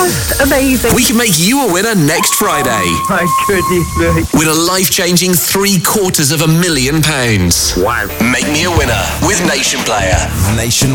just amazing. We can make you a winner next Friday. My goodness me. Win a life-changing £750,000. Wow. Make me a winner with Nation Player. Nation